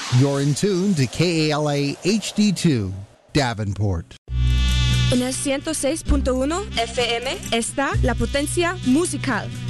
You're in tune to KALA HD2, Davenport. En el 106.1 FM está La Potencia Musical.